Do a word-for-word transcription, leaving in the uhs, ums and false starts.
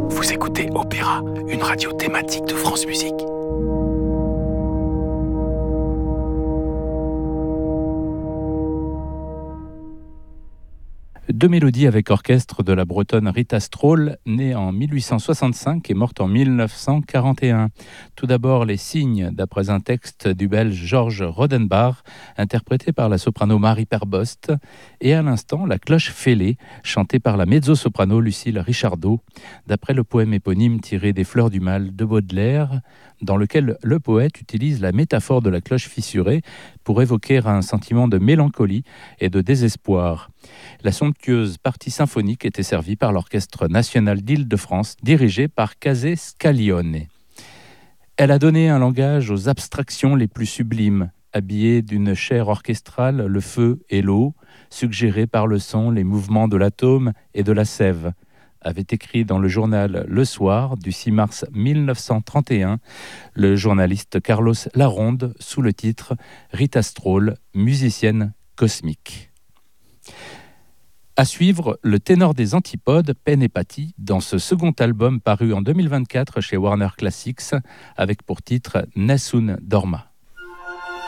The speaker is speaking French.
Vous écoutez Opéra, une radio thématique de France Musique. Deux mélodies avec orchestre de la bretonne Rita Stroll, née en mille huit cent soixante-cinq et morte en mille neuf cent quarante et un. Tout d'abord, Les Cygnes, d'après un texte du Belge Georges Rodenbach, interprété par la soprano Marie Perbost, et à l'instant, La Cloche fêlée, chantée par la mezzo-soprano Lucille Richardot, d'après le poème éponyme tiré des Fleurs du Mal de Baudelaire, dans lequel le poète utilise la métaphore de la cloche fissurée pour évoquer un sentiment de mélancolie et de désespoir. La somptueuse partie symphonique était servie par l'Orchestre national d'Île-de-France, dirigé par Casé Scaglione. Elle a donné un langage aux abstractions les plus sublimes, habillée d'une chair orchestrale, le feu et l'eau, suggérés par le son, les mouvements de l'atome et de la sève, avait écrit dans le journal Le Soir du six mars mille neuf cent trente et un le journaliste Carlos Laronde sous le titre « Rita Stroll, musicienne cosmique ». À suivre, le ténor des Antipodes, Pen et Patti, dans ce second album paru en deux mille vingt-quatre chez Warner Classics, avec pour titre Nessun Dorma.